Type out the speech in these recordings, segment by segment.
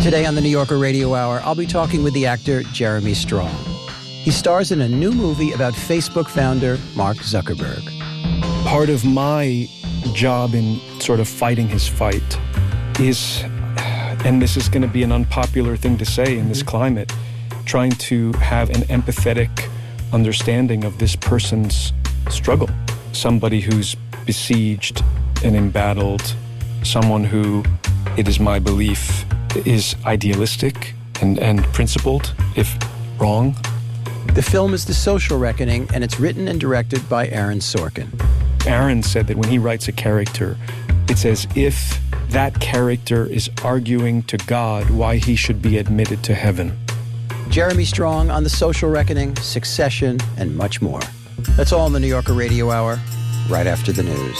Today on the New Yorker Radio Hour, I'll be talking with the actor Jeremy Strong. He stars in a new movie about Facebook founder Mark Zuckerberg. Part of my job in sort of fighting his fight is, and this is going to be an unpopular thing to say in this climate, trying to have an empathetic understanding of this person's struggle. Somebody who's besieged and embattled, someone who, it is my belief, is idealistic and principled, if wrong. The film is The Social Reckoning, and it's written and directed by Aaron Sorkin. Aaron said that when he writes a character, it's as if that character is arguing to God why he should be admitted to heaven. Jeremy Strong on The Social Reckoning, Succession, and much more. That's all in the New Yorker Radio Hour, right after the news.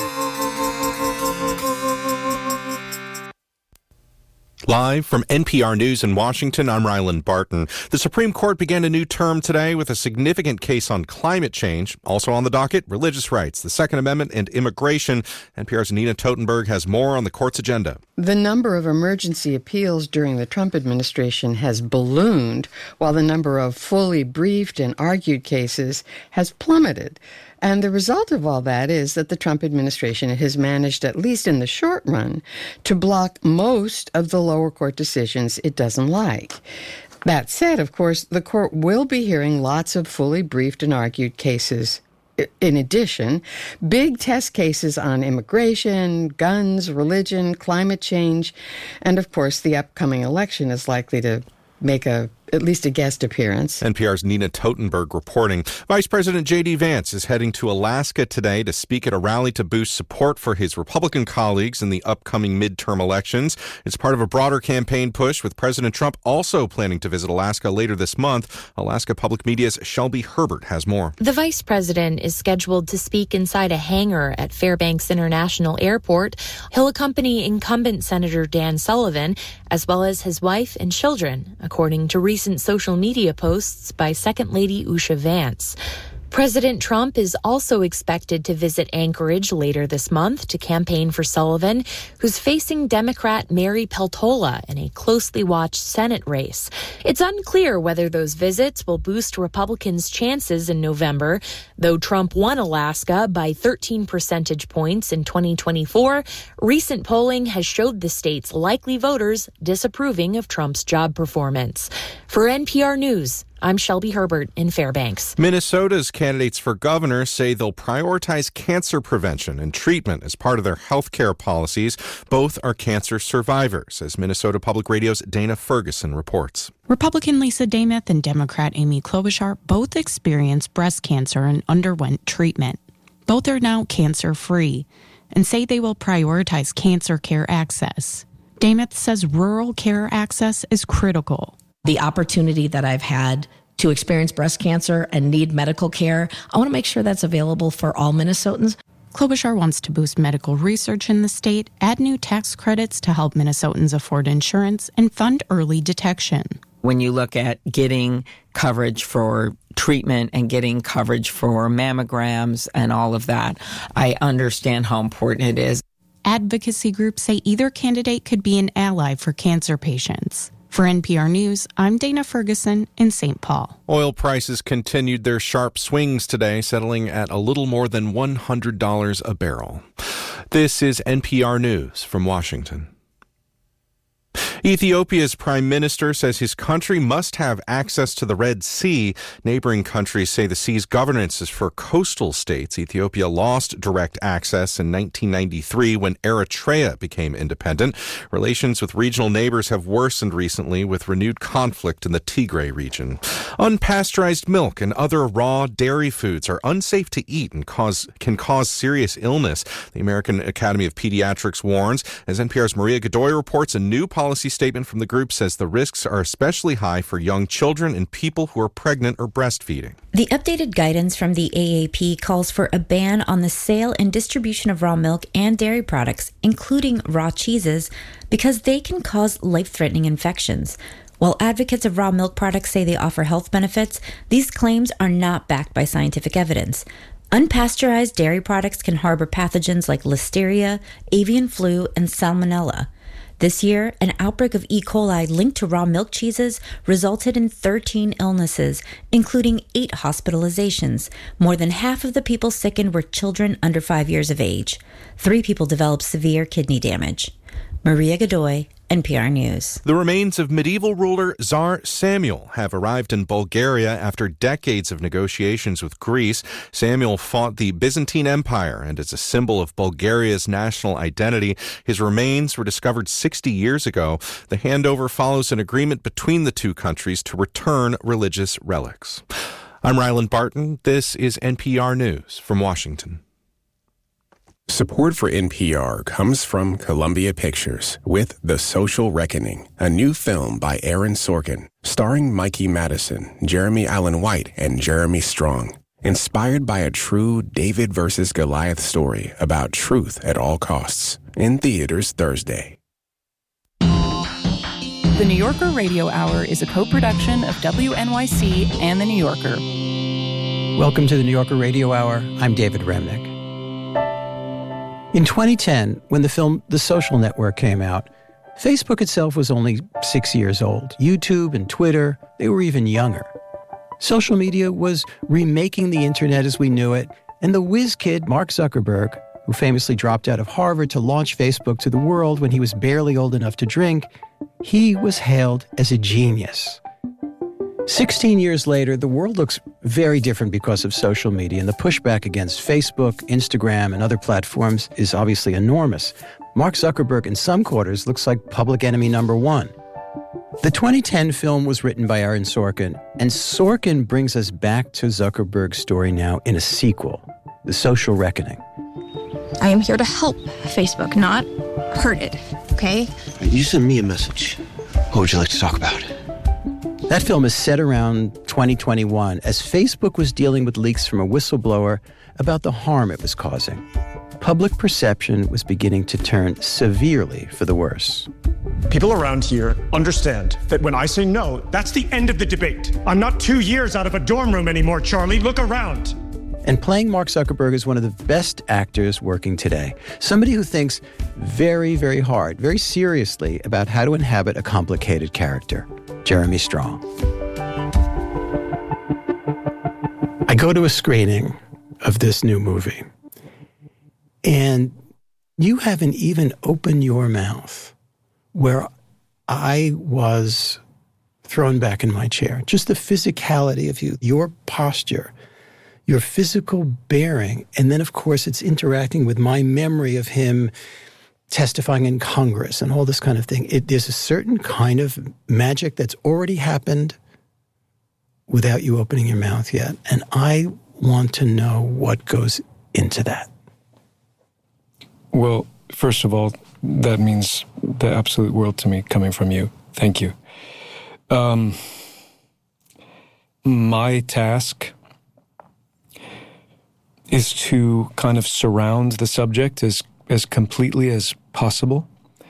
Live from NPR News in Washington, I'm Ryland Barton. The Supreme Court began a new term today with a significant case on climate change. Also on the docket, religious rights, the Second Amendment, and immigration. NPR's Nina Totenberg has more on the court's agenda. The number of emergency appeals during the Trump administration has ballooned, while the number of fully briefed and argued cases has plummeted. And the result of all that is that the Trump administration has managed, at least in the short run, to block most of the lower court decisions it doesn't like. That said, of course, the court will be hearing lots of fully briefed and argued cases. In addition, big test cases on immigration, guns, religion, climate change, and of course the upcoming election is likely to make at least a guest appearance. NPR's Nina Totenberg reporting. Vice President J.D. Vance is heading to Alaska today to speak at a rally to boost support for his Republican colleagues in the upcoming midterm elections. It's part of a broader campaign push, with President Trump also planning to visit Alaska later this month. Alaska Public Media's Shelby Herbert has more. The vice president is scheduled to speak inside a hangar at Fairbanks International Airport. He'll accompany incumbent Senator Dan Sullivan, as well as his wife and children, according to recent social media posts by Second Lady Usha Vance. President Trump is also expected to visit Anchorage later this month to campaign for Sullivan, who's facing Democrat Mary Peltola in a closely watched Senate race. It's unclear whether those visits will boost Republicans' chances in November. Though Trump won Alaska by 13 percentage points in 2024, recent polling has showed the state's likely voters disapproving of Trump's job performance. For NPR News, I'm Shelby Herbert in Fairbanks. Minnesota's candidates for governor say they'll prioritize cancer prevention and treatment as part of their health care policies. Both are cancer survivors, as Minnesota Public Radio's Dana Ferguson reports. Republican Lisa Demuth and Democrat Amy Klobuchar both experienced breast cancer and underwent treatment. Both are now cancer-free and say they will prioritize cancer care access. Demuth says rural care access is critical. The opportunity that I've had to experience breast cancer and need medical care, I want to make sure that's available for all Minnesotans. Klobuchar wants to boost medical research in the state, add new tax credits to help Minnesotans afford insurance, and fund early detection. When you look at getting coverage for treatment and getting coverage for mammograms and all of that, I understand how important it is. Advocacy groups say either candidate could be an ally for cancer patients. For NPR News, I'm Dana Ferguson in St. Paul. Oil prices continued their sharp swings today, settling at a little more than $100 a barrel. This is NPR News from Washington. Ethiopia's prime minister says his country must have access to the Red Sea. Neighboring countries say the sea's governance is for coastal states. Ethiopia lost direct access in 1993 when Eritrea became independent. Relations with regional neighbors have worsened recently with renewed conflict in the Tigray region. Unpasteurized milk and other raw dairy foods are unsafe to eat and can cause serious illness. The American Academy of Pediatrics warns. As NPR's Maria Godoy reports, a new policy statement from the group says the risks are especially high for young children and people who are pregnant or breastfeeding. The updated guidance from the AAP calls for a ban on the sale and distribution of raw milk and dairy products, including raw cheeses, because they can cause life-threatening infections. While advocates of raw milk products say they offer health benefits, these claims are not backed by scientific evidence. Unpasteurized dairy products can harbor pathogens like listeria, avian flu, and salmonella. This year, an outbreak of E. coli linked to raw milk cheeses resulted in 13 illnesses, including 8 hospitalizations. More than half of the people sickened were children under 5 years of age. 3 people developed severe kidney damage. Maria Godoy, NPR News. The remains of medieval ruler Tsar Samuel have arrived in Bulgaria after decades of negotiations with Greece. Samuel fought the Byzantine Empire and is a symbol of Bulgaria's national identity. His remains were discovered 60 years ago. The handover follows an agreement between the two countries to return religious relics. I'm Ryland Barton. This is NPR News from Washington. Support for NPR comes from Columbia Pictures with The Social Reckoning, a new film by Aaron Sorkin, starring Mikey Madison, Jeremy Allen White, and Jeremy Strong. Inspired by a true David versus Goliath story about truth at all costs. In theaters Thursday. The New Yorker Radio Hour is a co-production of WNYC and The New Yorker. Welcome to the New Yorker Radio Hour. I'm David Remnick. In 2010, when the film The Social Network came out, Facebook itself was only 6 years old. YouTube and Twitter, they were even younger. Social media was remaking the internet as we knew it, and the whiz kid Mark Zuckerberg, who famously dropped out of Harvard to launch Facebook to the world when he was barely old enough to drink, he was hailed as a genius. 16 years later, the world looks very different because of social media, and the pushback against Facebook, Instagram, and other platforms is obviously enormous. Mark Zuckerberg, in some quarters, looks like public enemy number one. The 2010 film was written by Aaron Sorkin, and Sorkin brings us back to Zuckerberg's story now in a sequel, The Social Reckoning. I am here to help Facebook, not hurt it, okay? You send me a message. What would you like to talk about? That film is set around 2021 as Facebook was dealing with leaks from a whistleblower about the harm it was causing. Public perception was beginning to turn severely for the worse. People around here understand that when I say no, that's the end of the debate. I'm not 2 years out of a dorm room anymore, Charlie. Look around. And playing Mark Zuckerberg is one of the best actors working today. Somebody who thinks very, very hard, very seriously about how to inhabit a complicated character. Jeremy Strong. I go to a screening of this new movie, and you haven't even opened your mouth, where I was thrown back in my chair. Just the physicality of you, your posture, your physical bearing, and then, of course, it's interacting with my memory of him testifying in Congress and all this kind of thing. There's a certain kind of magic that's already happened without you opening your mouth yet. And I want to know what goes into that. Well, first of all, that means the absolute world to me coming from you. Thank you. My task is to kind of surround the subject as completely as possible,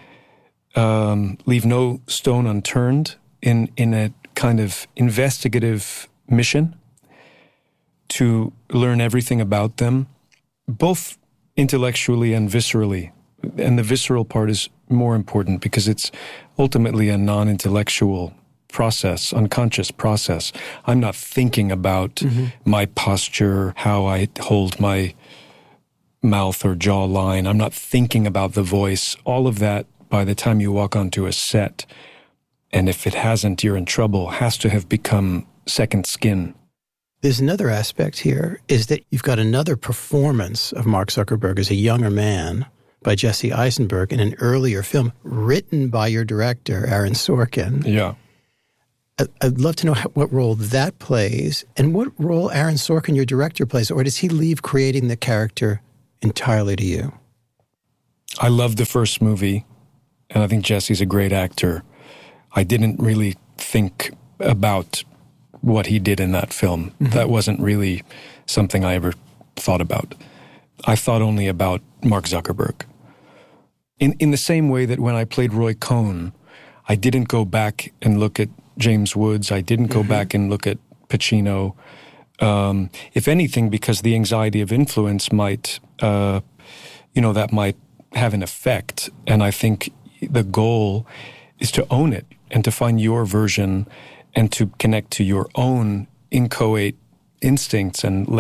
leave no stone unturned in a kind of investigative mission to learn everything about them, both intellectually and viscerally. And the visceral part is more important because it's ultimately a non-intellectual process, unconscious process. I'm not thinking about my posture, how I hold my mouth or jaw line. I'm not thinking about the voice. All of that, by the time you walk onto a set, and if it hasn't, you're in trouble, has to have become second skin. There's another aspect here, is that you've got another performance of Mark Zuckerberg as a younger man by Jesse Eisenberg in an earlier film written by your director, Aaron Sorkin. Yeah. I'd love to know what role that plays and what role Aaron Sorkin, your director, plays, or does he leave creating the character entirely to you? I love the first movie, and I think Jesse's a great actor. I didn't really think about what he did in that film. That wasn't really something I ever thought about. I thought only about Mark Zuckerberg. In the same way that when I played Roy Cohn, I didn't go back and look at James Woods. I didn't go back and look at Pacino. If anything, because the anxiety of influence might, that might have an effect. And I think the goal is to own it and to find your version and to connect to your own inchoate instincts and let